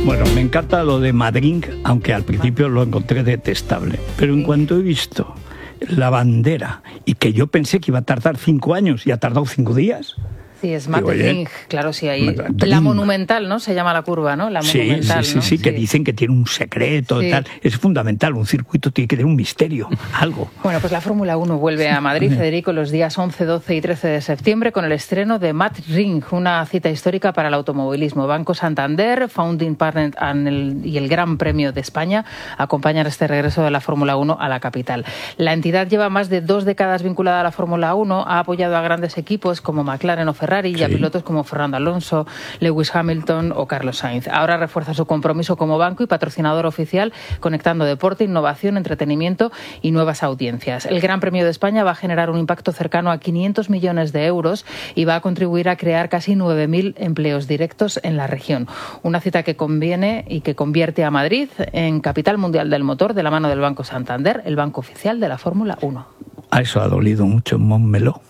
Bueno, me encanta lo de Madrid, aunque al principio lo encontré detestable. Pero en cuanto he visto la bandera, y que yo pensé que iba a tardar 5 años, y ha tardado 5 días... Sí, es Madrid, claro, sí, ahí. La Monumental, ¿no? Se llama la curva, ¿no? La Monumental, sí, ¿no? Sí, que dicen que tiene un secreto y tal. Es fundamental, un circuito tiene que tener un misterio, algo. Bueno, pues la Fórmula 1 vuelve a Madrid, Federico, los días 11, 12 y 13 de septiembre con el estreno de Madrid, una cita histórica para el automovilismo. Banco Santander, Founding Partner y el Gran Premio de España acompañan este regreso de la Fórmula 1 a la capital. La entidad lleva más de 2 décadas vinculada a la Fórmula 1, ha apoyado a grandes equipos como McLaren o Ferrari y a pilotos como Fernando Alonso, Lewis Hamilton o Carlos Sainz. Ahora refuerza su compromiso como banco y patrocinador oficial, conectando deporte, innovación, entretenimiento y nuevas audiencias. El Gran Premio de España va a generar un impacto cercano a 500 millones de euros y va a contribuir a crear casi 9.000 empleos directos en la región. Una cita que conviene y que convierte a Madrid en capital mundial del motor de la mano del Banco Santander, el banco oficial de la Fórmula 1. A eso ha dolido mucho en Montmeló,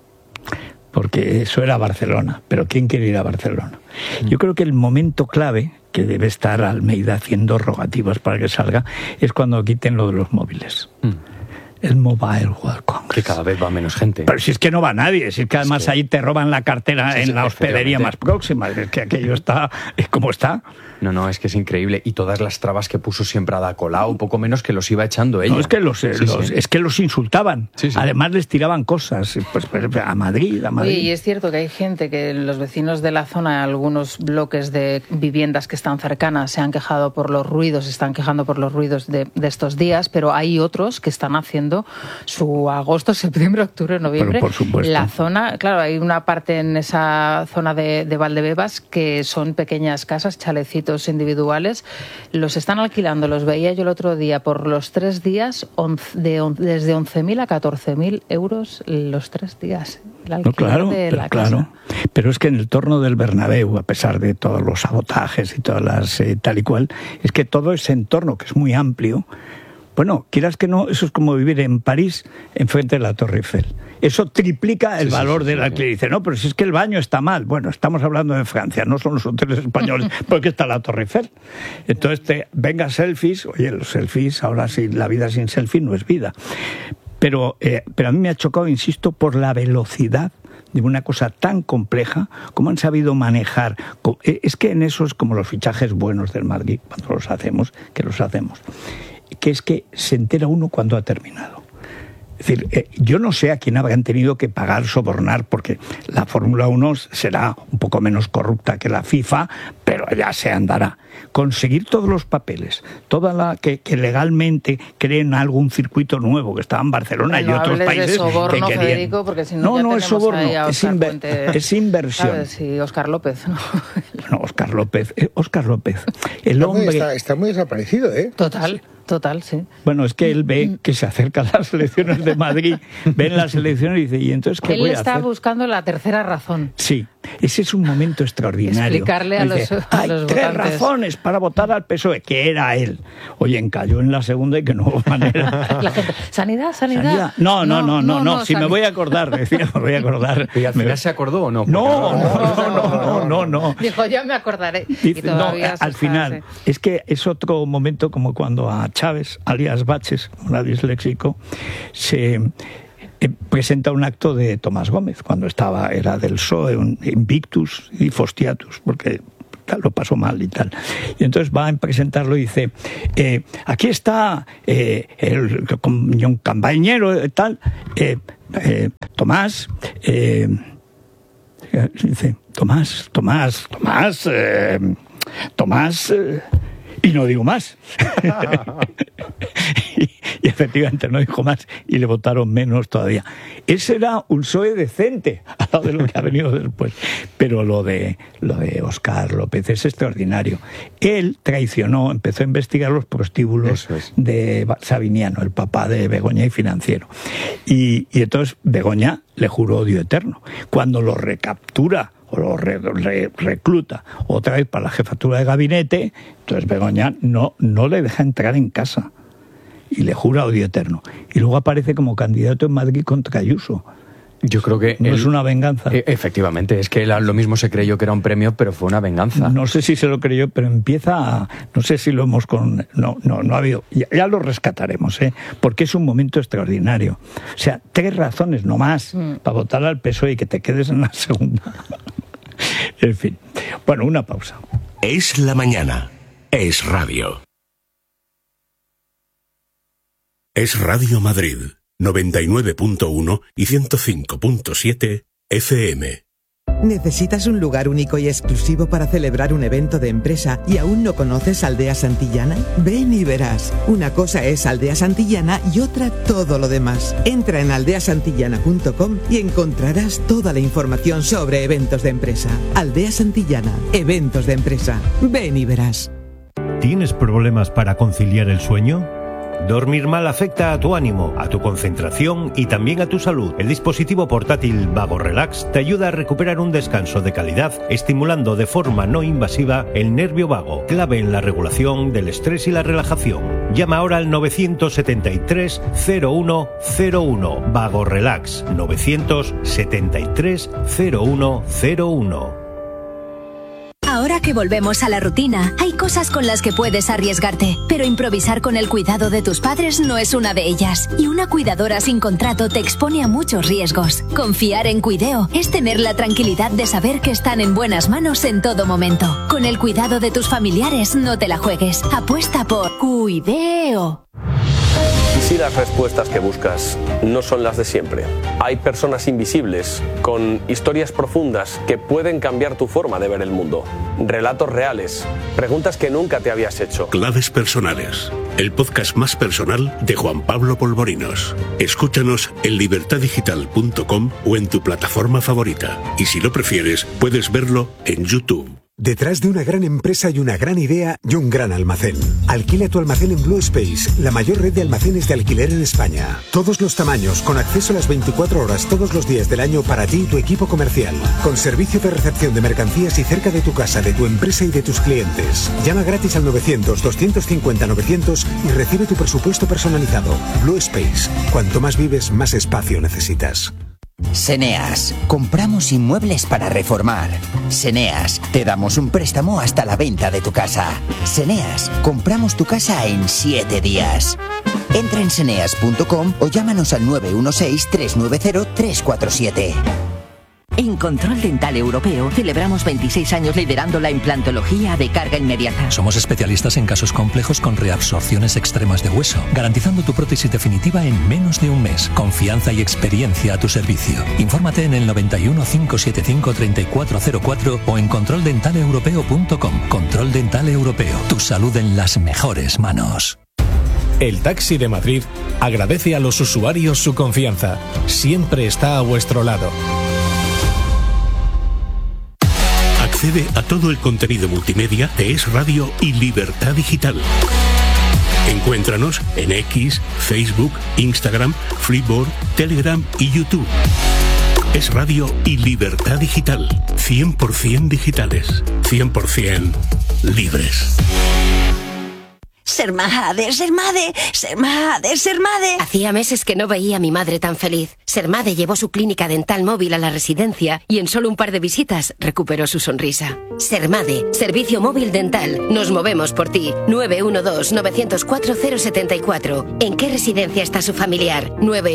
porque eso era Barcelona, pero ¿quién quiere ir a Barcelona? Yo creo que el momento clave, que debe estar Almeida haciendo rogativas para que salga, es cuando quiten lo de los móviles. El Mobile World Congress. Que cada vez va menos gente. Pero si es que no va nadie, si es que además ahí te roban la cartera en la hospedería más próxima, es que aquello está como está. No, es que es increíble. Y todas las trabas que puso siempre Ada Colau, poco menos que los iba echando ella. No, es que los insultaban. Además les tiraban cosas. Pues a Madrid. Oye, y es cierto que hay gente que los vecinos de la zona, algunos bloques de viviendas que están cercanas, se han quejado por los ruidos, de estos días, pero hay otros que están haciendo su agosto, septiembre, octubre, noviembre. Pero por supuesto. La zona, claro, hay una parte en esa zona de Valdebebas que son pequeñas casas, chalecitos individuales, los están alquilando, los veía yo el otro día, por los 3 días, desde 11.000 a 14.000 euros los 3 días. Claro, pero es que en el torno del Bernabéu, a pesar de todos los sabotajes y todas las tal y cual, es que todo ese entorno, que es muy amplio, bueno, quieras que no, eso es como vivir en París enfrente de la Torre Eiffel. Eso triplica el valor del alquiler. Dice, no, pero si es que el baño está mal. Bueno, estamos hablando de Francia, no son los hoteles españoles, porque está la Torre Eiffel. Entonces, venga selfies, oye, los selfies, ahora sí, la vida sin selfie no es vida. Pero a mí me ha chocado, insisto, por la velocidad de una cosa tan compleja, como han sabido manejar. Es que en eso es como los fichajes buenos del Madrid, cuando los hacemos, que es que se entera uno cuando ha terminado. Es decir, yo no sé a quién habrán tenido que pagar, sobornar, porque la Fórmula 1 será un poco menos corrupta que la FIFA, pero ya se andará. Conseguir todos los papeles, que legalmente creen algún circuito nuevo que estaba en Barcelona y otros países. De soborno, que querían. Federico, porque si no, no es soborno, es inversión. ¿Sabes? Sí, Óscar López, ¿no? Bueno, Óscar López, el hombre... Está muy desaparecido, ¿eh? Total, sí. Bueno, es que él ve que se acercan las elecciones de Madrid, ven las elecciones y dice, ¿y entonces qué voy a hacer? Él está buscando la tercera razón. Sí, ese es un momento extraordinario. Explicarle a los hay 3 razones para votar al PSOE, que era él. Oye, encalló en la segunda y que no hubo manera. La gente, ¿Sanidad? No, si me voy a acordar, decía, me voy a acordar. ¿Y al final se acordó o no? No. Dijo, ya me acordaré. Dice, al final, es que es otro momento como cuando a Chávez, alias Baches, un disléxico, se presenta un acto de Tomás Gómez, cuando era del PSOE, un Invictus y Fostiatus, porque lo pasó mal y tal. Y entonces va a presentarlo y dice, aquí está el compañero y tal, Tomás, dice, Tomás, y no digo más. y efectivamente no dijo más y le votaron menos todavía. Ese era un PSOE decente al lado de lo que ha venido después. Pero lo de Óscar López es extraordinario. Él traicionó, empezó a investigar los prostíbulos de Sabiniano, el papá de Begoña y Financiero. Y entonces Begoña le juró odio eterno. Cuando lo recaptura o lo recluta otra vez para la jefatura de gabinete, entonces Begoña no le deja entrar en casa y le jura odio eterno. Y luego aparece como candidato en Madrid contra Ayuso. Yo creo que... No es una venganza. Efectivamente, es que él lo mismo se creyó que era un premio, pero fue una venganza. No sé si se lo creyó, pero no sé si lo hemos No ha habido... Ya lo rescataremos, porque es un momento extraordinario. O sea, 3 razones no más para votar al PSOE y que te quedes en la segunda. En fin. Bueno, una pausa. Es la mañana. Es radio. Es Radio Madrid. 99.1 y 105.7 FM. ¿Necesitas un lugar único y exclusivo para celebrar un evento de empresa y aún no conoces Aldea Santillana? Ven y verás. Una cosa es Aldea Santillana y otra todo lo demás. Entra en aldeasantillana.com y encontrarás toda la información sobre eventos de empresa. Aldea Santillana, eventos de empresa. Ven y verás. ¿Tienes problemas para conciliar el sueño? Dormir mal afecta a tu ánimo, a tu concentración y también a tu salud. El dispositivo portátil Vago Relax te ayuda a recuperar un descanso de calidad, estimulando de forma no invasiva el nervio vago, clave en la regulación del estrés y la relajación. Llama ahora al 973 0101. Vago Relax 973 0101. Ahora que volvemos a la rutina, hay cosas con las que puedes arriesgarte, pero improvisar con el cuidado de tus padres no es una de ellas. Y una cuidadora sin contrato te expone a muchos riesgos. Confiar en Cuideo es tener la tranquilidad de saber que están en buenas manos en todo momento. Con el cuidado de tus familiares no te la juegues. Apuesta por Cuideo. ¿Y si las respuestas que buscas no son las de siempre? Hay personas invisibles, con historias profundas que pueden cambiar tu forma de ver el mundo. Relatos reales, preguntas que nunca te habías hecho. Claves personales, el podcast más personal de Juan Pablo Polvorinos. Escúchanos en libertadigital.com o en tu plataforma favorita. Y si lo prefieres, puedes verlo en YouTube. Detrás de una gran empresa hay una gran idea y un gran almacén. Alquila tu almacén en Blue Space, la mayor red de almacenes de alquiler en España. Todos los tamaños, con acceso a las 24 horas todos los días del año para ti y tu equipo comercial. Con servicio de recepción de mercancías y cerca de tu casa, de tu empresa y de tus clientes. Llama gratis al 900-250-900 y recibe tu presupuesto personalizado. Blue Space. Cuanto más vives, más espacio necesitas. Seneas, compramos inmuebles para reformar. Seneas, te damos un préstamo hasta la venta de tu casa. Seneas, compramos tu casa en 7 días. Entra en seneas.com o llámanos al 916-390-347. En Control Dental Europeo celebramos 26 años liderando la implantología de carga inmediata. Somos especialistas en casos complejos con reabsorciones extremas de hueso, garantizando tu prótesis definitiva en menos de un mes. Confianza y experiencia a tu servicio. Infórmate en el 91 575 3404 o en controldentaleuropeo.com. Control Dental Europeo. Tu salud en las mejores manos. El Taxi de Madrid agradece a los usuarios su confianza. Siempre está a vuestro lado. Accede a todo el contenido multimedia de Es Radio y Libertad Digital. Encuéntranos en X, Facebook, Instagram, Flipboard, Telegram y YouTube. Es Radio y Libertad Digital. 100% digitales. 100% libres. Sermade, Sermade, Sermade, Sermade. Hacía meses que no veía a mi madre tan feliz. Sermade llevó su clínica dental móvil a la residencia y en solo un par de visitas recuperó su sonrisa. Sermade, servicio móvil dental. Nos movemos por ti. 912-904-074. ¿En qué residencia está su familiar?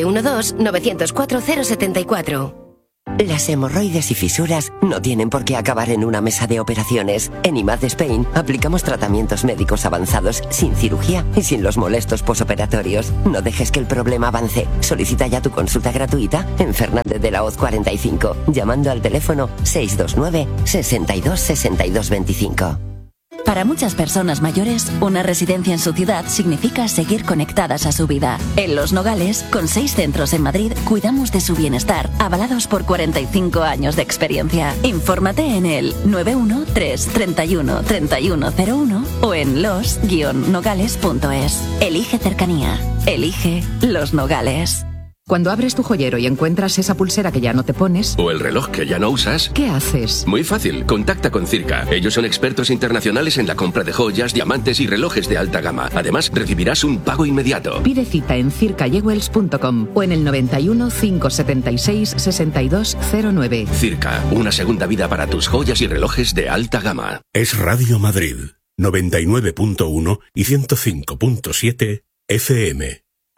912-904-074. Las hemorroides y fisuras no tienen por qué acabar en una mesa de operaciones. En IMAD Spain aplicamos tratamientos médicos avanzados sin cirugía y sin los molestos posoperatorios. No dejes que el problema avance. Solicita ya tu consulta gratuita en Fernández de la Hoz 45, llamando al teléfono 629 62 62 25. Para muchas personas mayores, una residencia en su ciudad significa seguir conectadas a su vida. En Los Nogales, con 6 centros en Madrid, cuidamos de su bienestar, avalados por 45 años de experiencia. Infórmate en el 913 31 3101 o en los-nogales.es. Elige cercanía. Elige Los Nogales. Cuando abres tu joyero y encuentras esa pulsera que ya no te pones... o el reloj que ya no usas... ¿qué haces? Muy fácil, contacta con Circa. Ellos son expertos internacionales en la compra de joyas, diamantes y relojes de alta gama. Además, recibirás un pago inmediato. Pide cita en circajewels.com o en el 91 576 6209. Circa, una segunda vida para tus joyas y relojes de alta gama. Es Radio Madrid, 99.1 y 105.7 FM.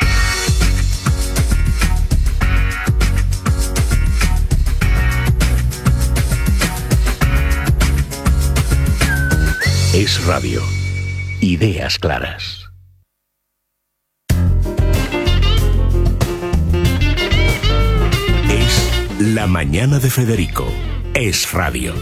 Es Radio. Ideas claras. Es La Mañana de Federico. Es Radio.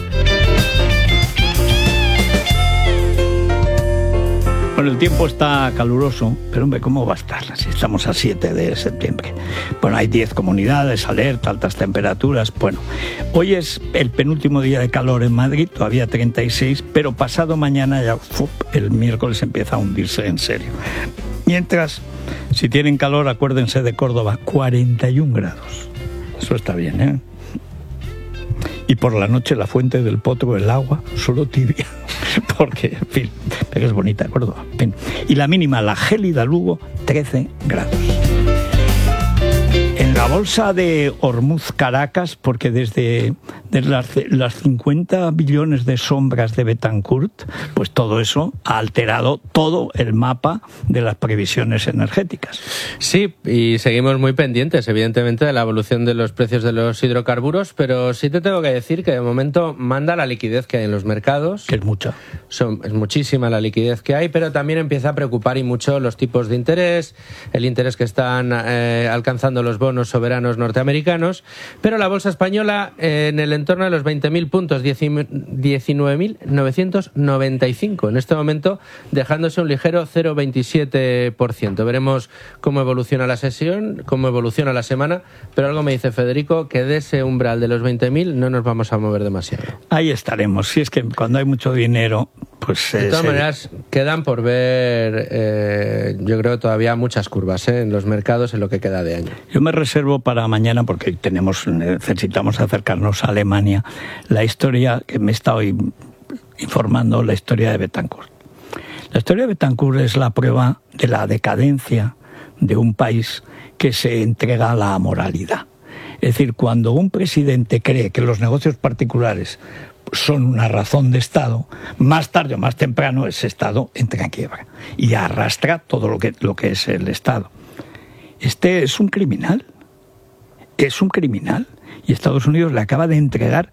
Bueno, el tiempo está caluroso, pero hombre, ¿cómo va a estar? Si estamos a 7 de septiembre. Bueno, hay 10 comunidades, alerta, altas temperaturas. Bueno, hoy es el penúltimo día de calor en Madrid, todavía 36, pero pasado mañana ya, el miércoles empieza a hundirse en serio. Mientras, si tienen calor, acuérdense de Córdoba, 41 grados. Eso está bien, ¿eh? Y por la noche la fuente del potro, el agua, solo tibia. Porque, en fin, es bonita Córdoba. En fin. Y la mínima, la gélida Lugo, 13 grados. En la bolsa de Hormuz Caracas, porque desde las 50 billones de sombras de Betancourt, pues todo eso ha alterado todo el mapa de las previsiones energéticas. Sí, y seguimos muy pendientes, evidentemente, de la evolución de los precios de los hidrocarburos, pero sí te tengo que decir que de momento manda la liquidez que hay en los mercados. Que es mucha. Es muchísima la liquidez que hay, pero también empieza a preocupar y mucho los tipos de interés, el interés que están alcanzando los bonos soberanos norteamericanos, pero la bolsa española en el entorno de los 20.000 puntos, 19.995 en este momento, dejándose un ligero 0,27%. Veremos cómo evoluciona la sesión, cómo evoluciona la semana, pero algo me dice Federico que de ese umbral de los 20.000 no nos vamos a mover demasiado. Ahí estaremos. Si es que cuando hay mucho dinero, pues... De todas maneras, quedan por ver, yo creo, todavía muchas curvas en los mercados en lo que queda de año. Yo me reservo para mañana, porque necesitamos acercarnos a Alemania, la historia que me he estado informando, la historia de Betancourt. La historia de Betancourt es la prueba de la decadencia de un país que se entrega a la amoralidad. Es decir, cuando un presidente cree que los negocios particulares son una razón de Estado, más tarde o más temprano ese Estado entra en quiebra y arrastra todo lo que es el Estado. Este es un criminal. Es un criminal. Y Estados Unidos le acaba de entregar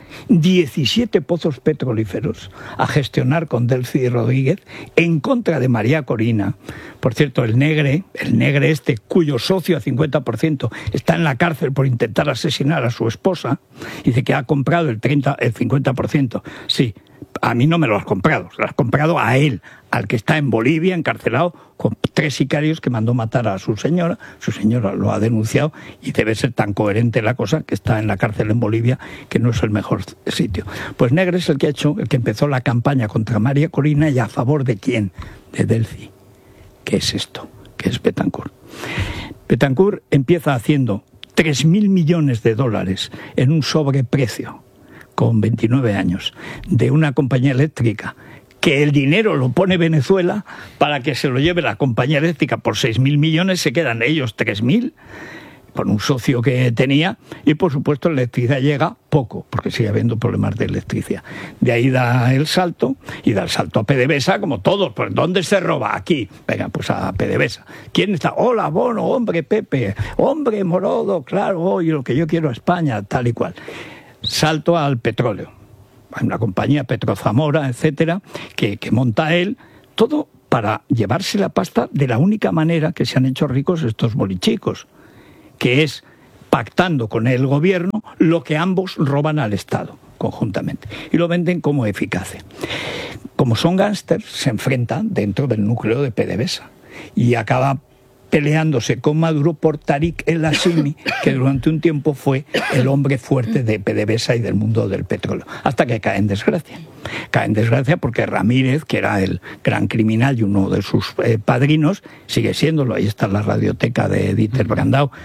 17 pozos petrolíferos a gestionar con Delcy Rodríguez en contra de María Corina. Por cierto, el negre este, cuyo socio a 50% está en la cárcel por intentar asesinar a su esposa, dice que ha comprado el 50%. Sí, a mí no me lo has comprado, se lo has comprado a él, al que está en Bolivia encarcelado con 3 sicarios que mandó matar a su señora lo ha denunciado y debe ser tan coherente la cosa que está en la cárcel en Bolivia, que no es el mejor sitio. Pues Negre es el que empezó la campaña contra María Corina y a favor de ¿quién? De Delcy. ¿Qué es esto? ¿Qué es Betancourt? Betancourt empieza haciendo 3.000 millones de dólares en un sobreprecio con 29 años de una compañía eléctrica, que el dinero lo pone Venezuela para que se lo lleve la compañía eléctrica por 6.000 millones, se quedan ellos 3.000, con un socio que tenía, y por supuesto la electricidad llega poco, porque sigue habiendo problemas de electricidad. De ahí da el salto, y da el salto a PDVSA, como todos. Pues ¿dónde se roba? Aquí. Venga, pues a PDVSA. ¿Quién está? Hola, Bono, hombre, Pepe, hombre, Morodo, claro, oye, lo que yo quiero a España, tal y cual. Salto al petróleo. Hay una compañía, Petrozamora, etcétera, que monta él, todo para llevarse la pasta de la única manera que se han hecho ricos estos bolichicos, que es pactando con el gobierno lo que ambos roban al Estado conjuntamente, y lo venden como eficaz. Como son gángsters, se enfrentan dentro del núcleo de PDVSA y acaba peleándose con Maduro por Tariq El Hashimi, que durante un tiempo fue el hombre fuerte de PDVSA y del mundo del petróleo, hasta que cae en desgracia. Cae en desgracia porque Ramírez, que era el gran criminal y uno de sus padrinos, sigue siéndolo, ahí está la radioteca de Dieter Brandau,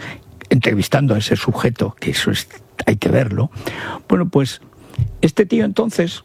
entrevistando a ese sujeto, que eso hay que verlo. Bueno, pues este tío entonces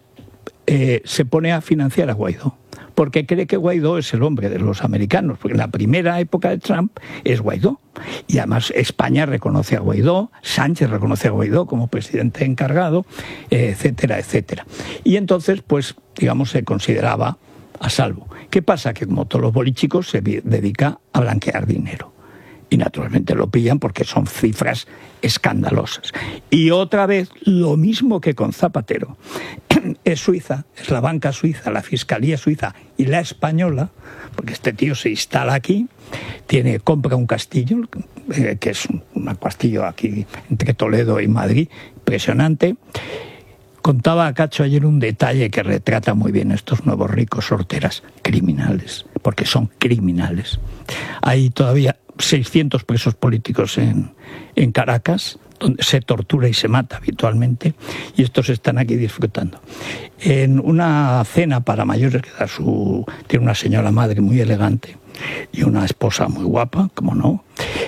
se pone a financiar a Guaidó, porque cree que Guaidó es el hombre de los americanos, porque en la primera época de Trump es Guaidó. Y además España reconoce a Guaidó, Sánchez reconoce a Guaidó como presidente encargado, etcétera, etcétera. Y entonces, pues, digamos, se consideraba a salvo. ¿Qué pasa? Que como todos los políticos se dedica a blanquear dinero. Y naturalmente lo pillan porque son cifras escandalosas. Y otra vez, lo mismo que con Zapatero, es Suiza, es la banca suiza, la fiscalía suiza y la española, porque este tío se instala aquí, compra un castillo, que es un castillo aquí entre Toledo y Madrid, impresionante. Contaba a Cacho ayer un detalle que retrata muy bien estos nuevos ricos horteras, criminales, porque son criminales. Hay todavía 600 presos políticos en Caracas, donde se tortura y se mata habitualmente, y estos están aquí disfrutando. En una cena para mayores, que tiene una señora madre muy elegante y una esposa muy guapa, como no,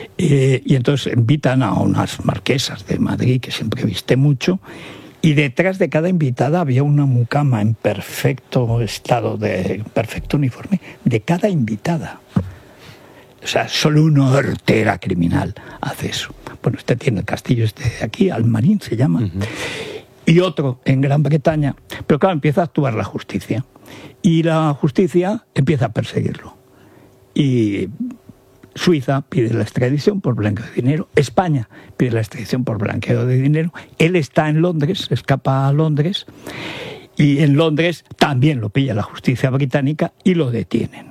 y entonces invitan a unas marquesas de Madrid, que siempre viste mucho, y detrás de cada invitada había una mucama en perfecto estado, perfecto uniforme, de cada invitada. O sea, solo una hortera criminal hace eso. Bueno, este tiene el castillo de aquí, Almarín se llama, y otro en Gran Bretaña. Pero claro, empieza a actuar la justicia. Y la justicia empieza a perseguirlo. Y Suiza pide la extradición por blanqueo de dinero. España pide la extradición por blanqueo de dinero. Él está en Londres, escapa a Londres. Y en Londres también lo pilla la justicia británica y lo detienen.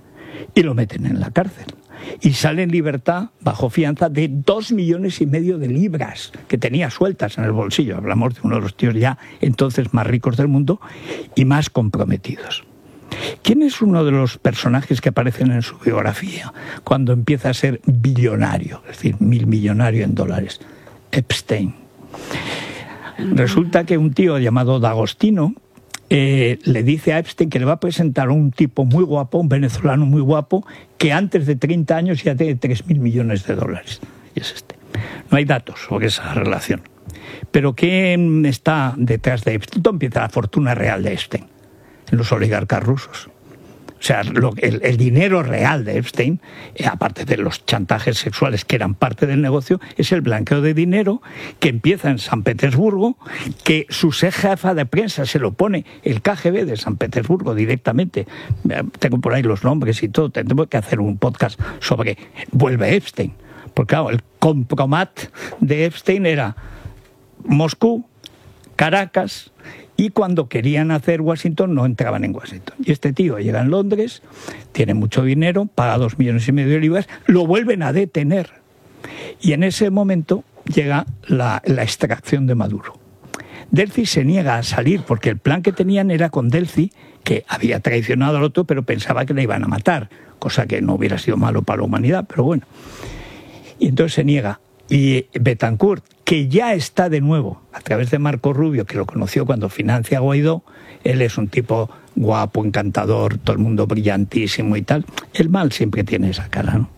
Y lo meten en la cárcel. Y sale en libertad bajo fianza de 2,5 millones de libras que tenía sueltas en el bolsillo. Hablamos de uno de los tíos ya entonces más ricos del mundo y más comprometidos. ¿Quién es uno de los personajes que aparecen en su biografía cuando empieza a ser billonario, es decir, millonario en dólares? Epstein. Resulta que un tío llamado D'Agostino le dice a Epstein que le va a presentar a un tipo muy guapo, un venezolano muy guapo, que antes de 30 años ya tiene 3,000 millones de dólares. Y es este. No hay datos sobre esa relación. Pero ¿quién está detrás de Epstein? ¿Dónde empieza la fortuna real de Epstein? En los oligarcas rusos. O sea, el dinero real de Epstein, aparte de los chantajes sexuales que eran parte del negocio, es el blanqueo de dinero que empieza en San Petersburgo, que su jefa de prensa se lo pone el KGB de San Petersburgo directamente. Tengo por ahí los nombres y todo. Tendremos que hacer un podcast sobre vuelve Epstein. Porque claro, el compromat de Epstein era Moscú, Caracas, y cuando querían hacer Washington no entraban en Washington. Y este tío llega en Londres, tiene mucho dinero, paga 2,5 millones de libras, lo vuelven a detener. Y en ese momento llega la extracción de Maduro. Delcy se niega a salir porque el plan que tenían era con Delcy, que había traicionado al otro, pero pensaba que le iban a matar, cosa que no hubiera sido malo para la humanidad, pero bueno. Y entonces se niega. Y Betancourt, que ya está de nuevo, a través de Marco Rubio, que lo conoció cuando financia a Guaidó, él es un tipo guapo, encantador, todo el mundo brillantísimo y tal. El mal siempre tiene esa cara, ¿no?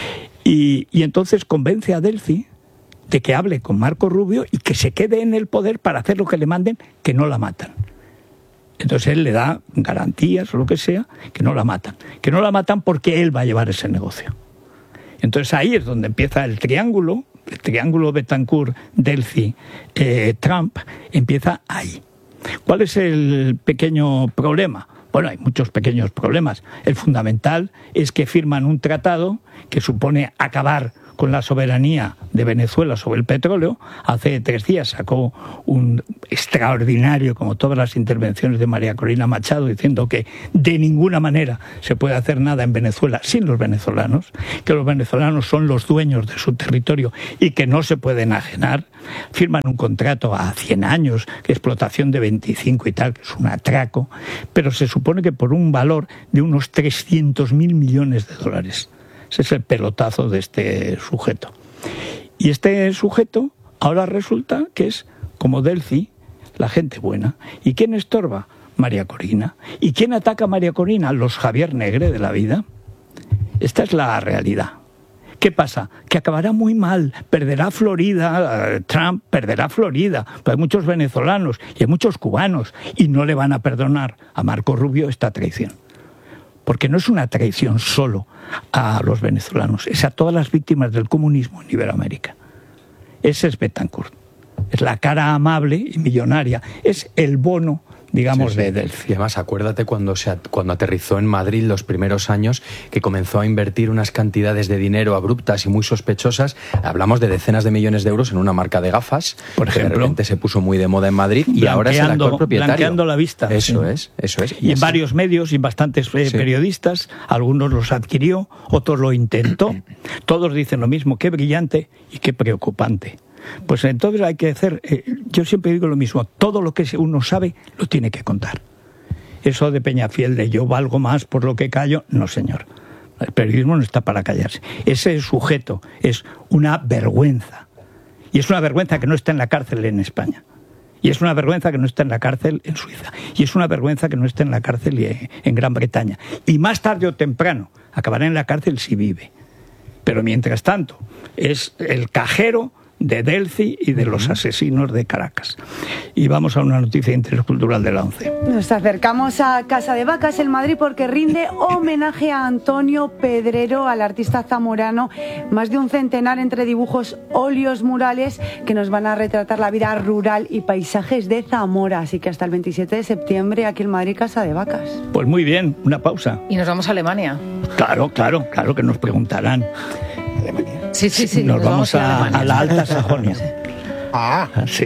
Y entonces convence a Delcy de que hable con Marco Rubio y que se quede en el poder para hacer lo que le manden, que no la matan. Entonces él le da garantías o lo que sea, que no la matan. Que no la matan porque él va a llevar ese negocio. Entonces ahí es donde empieza el triángulo Betancourt, Delcy, Trump, empieza ahí. ¿Cuál es el pequeño problema? Bueno, hay muchos pequeños problemas. El fundamental es que firman un tratado que supone acabar con la soberanía de Venezuela sobre el petróleo. Hace 3 días sacó un extraordinario, como todas las intervenciones de María Corina Machado, diciendo que de ninguna manera se puede hacer nada en Venezuela sin los venezolanos, que los venezolanos son los dueños de su territorio y que no se pueden enajenar. Firman un contrato a 100 años, explotación de 25 y tal, que es un atraco, pero se supone que por un valor de unos 300.000 millones de dólares. Ese es el pelotazo de este sujeto. Y este sujeto ahora resulta que es, como Delcy, la gente buena. ¿Y quién estorba? María Corina. ¿Y quién ataca a María Corina? Los Javier Negre de la vida. Esta es la realidad. ¿Qué pasa? Que acabará muy mal, perderá Florida, Trump perderá Florida, pero hay muchos venezolanos y hay muchos cubanos y no le van a perdonar a Marco Rubio esta traición. Porque no es una traición solo a los venezolanos, es a todas las víctimas del comunismo en Iberoamérica. Ese es Betancourt, es la cara amable y millonaria, es el bono, digamos, de Delphi. Y además, acuérdate cuando aterrizó en Madrid los primeros años, que comenzó a invertir unas cantidades de dinero abruptas y muy sospechosas. Hablamos de decenas de millones de euros en una marca de gafas, por ejemplo, que de repente se puso muy de moda en Madrid y ahora es el actual propietario. Blanqueando la vista. Eso es. Y en varios medios y bastantes periodistas, algunos los adquirió, otros lo intentó. Todos dicen lo mismo, qué brillante y qué preocupante. Pues entonces hay que hacer, yo siempre digo lo mismo, todo lo que uno sabe lo tiene que contar. Eso de Peñafiel, de yo valgo más por lo que callo, no señor. El periodismo no está para callarse. Ese sujeto es una vergüenza. Y es una vergüenza que no esté en la cárcel en España. Y es una vergüenza que no esté en la cárcel en Suiza. Y es una vergüenza que no esté en la cárcel en Gran Bretaña. Y más tarde o temprano acabará en la cárcel si vive. Pero mientras tanto, es el cajero de Delphi y de los asesinos de Caracas. Y vamos a una noticia de interés cultural de la ONCE. Nos acercamos a Casa de Vacas en Madrid porque rinde homenaje a Antonio Pedrero, al artista zamorano. Más de un centenar entre dibujos, óleos, murales que nos van a retratar la vida rural y paisajes de Zamora. Así que hasta el 27 de septiembre aquí en Madrid, Casa de Vacas. Pues muy bien, una pausa. Y nos vamos a Alemania. Claro que nos preguntarán. Alemania. Sí. Nos vamos a la Alta Sajonia. Sí.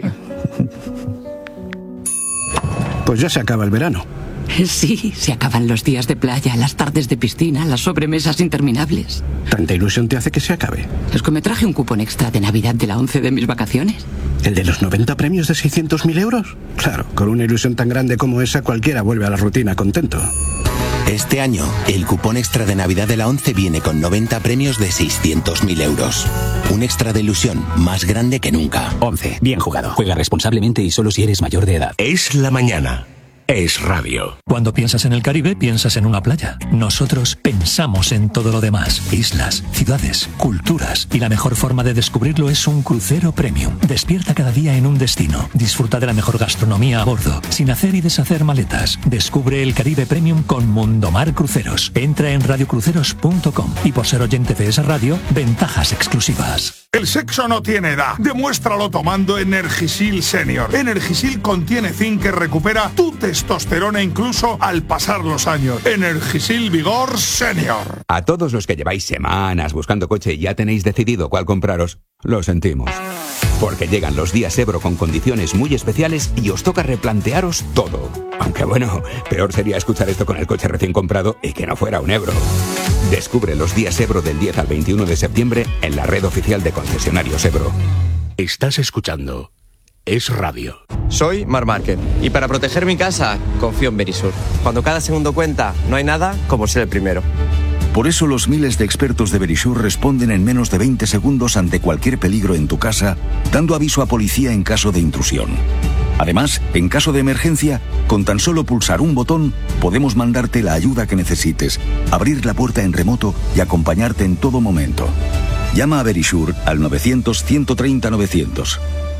Pues ya se acaba el verano. Sí, se acaban los días de playa, las tardes de piscina, las sobremesas interminables. ¿Tanta ilusión te hace que se acabe? Es que me traje un cupón extra de Navidad de la ONCE de mis vacaciones. ¿El de los 90 premios de 600.000 euros? Claro, con una ilusión tan grande como esa, cualquiera vuelve a la rutina contento. Este año, el cupón extra de Navidad de la ONCE viene con 90 premios de 600.000 euros. Un extra de ilusión más grande que nunca. ONCE, bien jugado. Juega responsablemente y solo si eres mayor de edad. Es la mañana. Es radio. Cuando piensas en el Caribe, piensas en una playa. Nosotros pensamos en todo lo demás. Islas, ciudades, culturas. Y la mejor forma de descubrirlo es un crucero premium. Despierta cada día en un destino. Disfruta de la mejor gastronomía a bordo, sin hacer y deshacer maletas. Descubre el Caribe Premium con Mundomar Cruceros. Entra en radiocruceros.com y por ser oyente de esa radio, ventajas exclusivas. El sexo no tiene edad. Demuéstralo tomando Energisil Senior. Energisil contiene zinc que recupera tu testosterona incluso al pasar los años. Energisil Vigor Senior. A todos los que lleváis semanas buscando coche y ya tenéis decidido cuál compraros, lo sentimos. Porque llegan los días Ebro con condiciones muy especiales y os toca replantearos todo. Aunque bueno, peor sería escuchar esto con el coche recién comprado y que no fuera un Ebro. Descubre los días Ebro del 10 al 21 de septiembre en la red oficial de concesionarios Ebro. Estás escuchando Es Radio. Soy Marc Márquez y para proteger mi casa confío en Verisur. Cuando cada segundo cuenta, no hay nada como ser el primero. Por eso los miles de expertos de Verisur responden en menos de 20 segundos ante cualquier peligro en tu casa, dando aviso a policía en caso de intrusión. Además, en caso de emergencia, con tan solo pulsar un botón, podemos mandarte la ayuda que necesites, abrir la puerta en remoto y acompañarte en todo momento. Llama a Verisur al 900-130-900.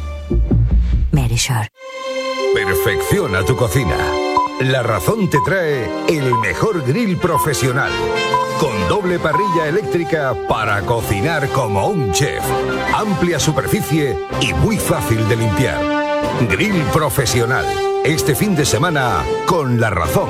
Verisur. Perfecciona tu cocina. La Razón te trae el mejor grill profesional, con doble parrilla eléctrica para cocinar como un chef. Amplia superficie y muy fácil de limpiar. Grill profesional. Este fin de semana con La Razón.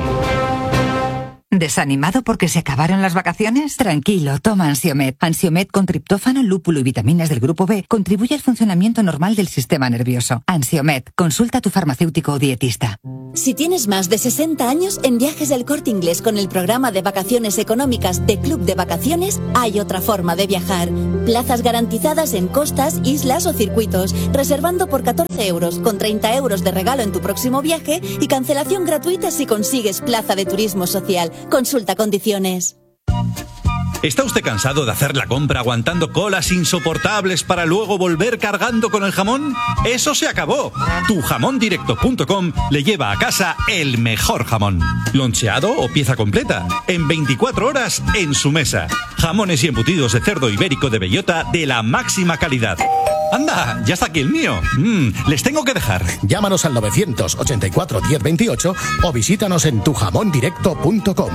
¿Desanimado porque se acabaron las vacaciones? Tranquilo, toma Ansiomet. Ansiomet con triptófano, lúpulo y vitaminas del grupo B contribuye al funcionamiento normal del sistema nervioso. Ansiomet, consulta a tu farmacéutico o dietista. Si tienes más de 60 años, en Viajes del Corte Inglés con el programa de vacaciones económicas de Club de Vacaciones, hay otra forma de viajar. Plazas garantizadas en costas, islas o circuitos, reservando por 14 euros, con 30 euros de regalo en tu próximo viaje y cancelación gratuita si consigues plaza de turismo social. Consulta condiciones. ¿Está usted cansado de hacer la compra aguantando colas insoportables para luego volver cargando con el jamón? ¡Eso se acabó! Tujamondirecto.com le lleva a casa el mejor jamón. Loncheado o pieza completa. En 24 horas en su mesa. Jamones y embutidos de cerdo ibérico de bellota de la máxima calidad. ¡Anda! ¡Ya está aquí el mío! Les tengo que dejar. Llámanos al 984 1028 o visítanos en tujamondirecto.com.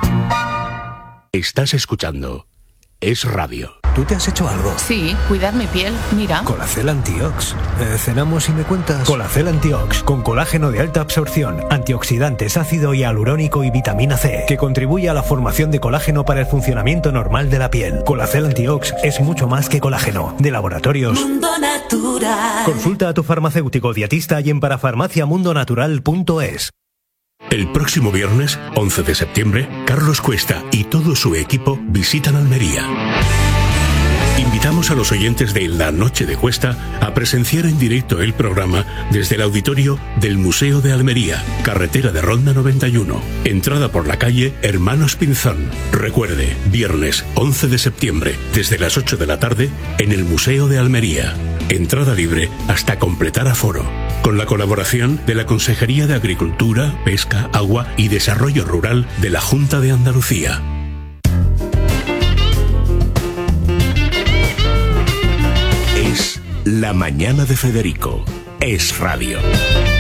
Estás escuchando Es Radio. ¿Tú te has hecho algo? Sí, cuidar mi piel, mira. Colacel Antiox. ¿Cenamos y me cuentas? Colacel Antiox, con colágeno de alta absorción, antioxidantes, ácido hialurónico y vitamina C, que contribuye a la formación de colágeno para el funcionamiento normal de la piel. Colacel Antiox es mucho más que colágeno. De Laboratorios Mundo Natural. Consulta a tu farmacéutico dietista y en parafarmaciamundonatural.es. El próximo viernes, 11 de septiembre, Carlos Cuesta y todo su equipo visitan Almería. Invitamos a los oyentes de La Noche de Cuesta a presenciar en directo el programa desde el auditorio del Museo de Almería, carretera de Ronda 91, entrada por la calle Hermanos Pinzón. Recuerde, viernes 11 de septiembre, desde las 8 de la tarde, en el Museo de Almería. Entrada libre hasta completar aforo. Con la colaboración de la Consejería de Agricultura, Pesca, Agua y Desarrollo Rural de la Junta de Andalucía. Es La Mañana de Federico. Es Radio.